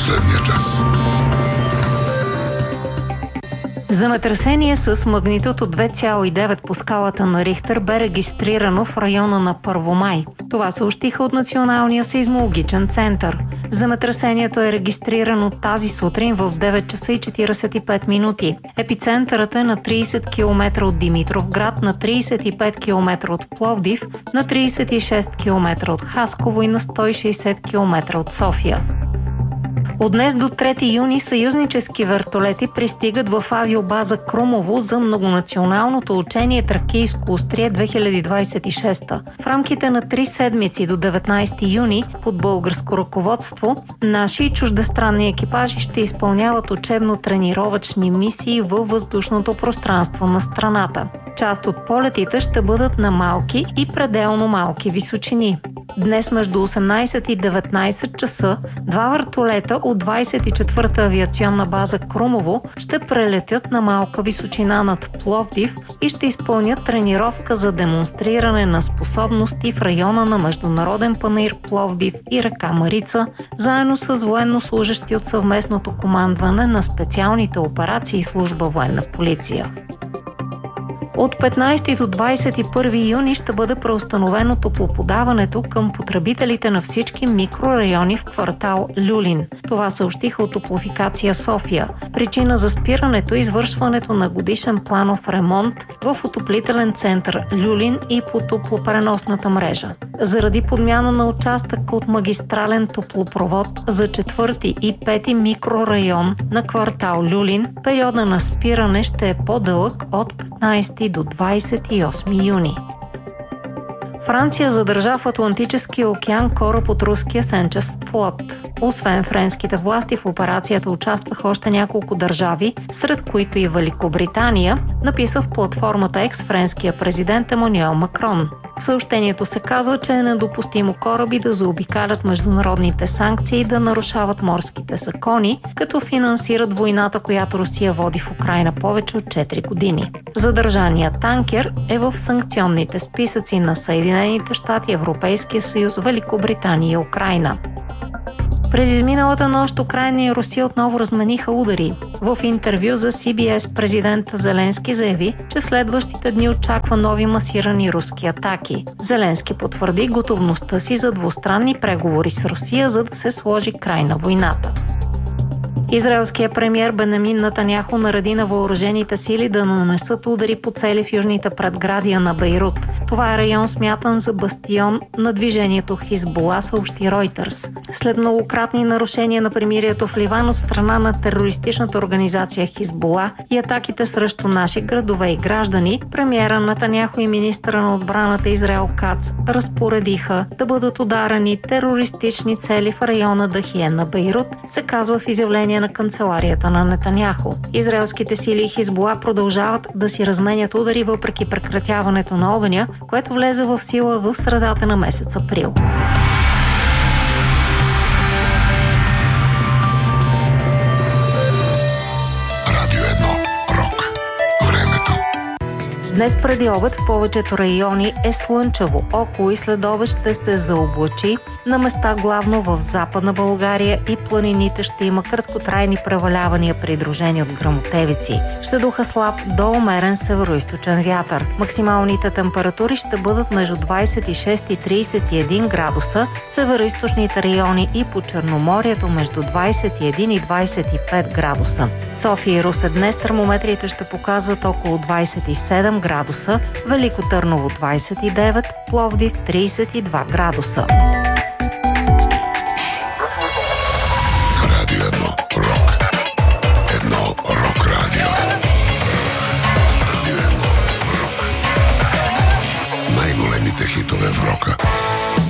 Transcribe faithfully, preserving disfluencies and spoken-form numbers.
Последния час. Земетресение с магнитуд от две цяло и девет по скалата на Рихтер бе регистрирано в района на Първомай. Това съобщиха от Националния сейзмологичен център. Земетресението е регистрирано тази сутрин в девет часа и четиридесет и пет минути. Епицентърът е на тридесет километра от Димитровград, на тридесет и пет километра от Пловдив, на тридесет и шест километра от Хасково и на сто и шейсет километра от София. От днес до трети юни съюзнически вертолети пристигат в авиобаза Крумово за многонационалното учение Тракийско острие две хиляди двадесет и шеста. В рамките на три седмици до деветнадесети юни под българско ръководство наши и чуждестранни екипажи ще изпълняват учебно-тренировъчни мисии във въздушното пространство на страната. Част от полетите ще бъдат на малки и пределно малки височини. Днес между осемнадесет и деветнадесет часа два вертолета от двадесет и четвърта авиационна база Крумово ще прелетят на малка височина над Пловдив и ще изпълнят тренировка за демонстриране на способности в района на Международен панаир Пловдив и река Марица, заедно с военнослужещи от съвместното командване на специалните операции и служба военна полиция. От петнадесети до двадесет и първи юни ще бъде преустановено топлоподаването към потребителите на всички микрорайони в квартал Люлин. Това съобщиха от Топлофикация София. Причина за спирането е извършването на годишен планов ремонт в отоплителен център Люлин и по топлопреносната мрежа. Заради подмяна на участъка от магистрален топлопровод за четвърти и пети микрорайон на квартал Люлин, периода на спиране ще е по-дълъг от петнадесети до двадесет и осми юни. Франция задържа в Атлантическия океан кораб от руския сенчест флот. Освен френските власти в операцията участваха още няколко държави, сред които и Великобритания, написа в платформата Екс френския президент Емануел Макрон. В съобщението се казва, че е недопустимо кораби да заобикалят международните санкции и да нарушават морските закони, като финансират войната, която Русия води в Украйна повече от четири години. Задържаният танкер е в санкционните списъци на Съединените щати, Европейския съюз, Великобритания и Украйна. През изминалата нощ Украйна и Русия отново размениха удари. В интервю за Си Би Ес президент Зеленски заяви, че в следващите дни очаква нови масирани руски атаки. Зеленски потвърди готовността си за двустранни преговори с Русия, за да се сложи край на войната. Израелският премиер Бенямин Нетаняху нареди на въоръжените сили да нанесат удари по цели в южните предградия на Бейрут. Това е район смятан за бастион на движението Хизбула, съобщи Ройтерс. След многократни нарушения на примирието в Ливан от страна на терористичната организация Хизбула и атаките срещу наши градове и граждани, премиера Нетаняху и министъра на отбраната Израел Кац разпоредиха да бъдат ударени терористични цели в района Дахиен на Бейрут, се казва в изявление на канцеларията на Нетаняху. Израелските сили и Хизбула продължават да си разменят удари въпреки прекратяването на огъня, което влезе в сила в средата на месец април. Радио едно. Рок. Времето. Днес преди обед в повечето райони е слънчево. Около и след обед ще се заоблачи. На места главно в Западна България и планините ще има краткотрайни превалявания, придружени от гръмотевици. Ще духа слаб до умерен североизточен вятър. Максималните температури ще бъдат между двадесет и шест и тридесет и един градуса, североизточните райони и по Черноморието между двадесет и един и двадесет и пет градуса. София и Русе днес термометрите ще показват около двадесет и седем градуса, Велико Търново двадесет и девет, Пловдив тридесет и два градуса.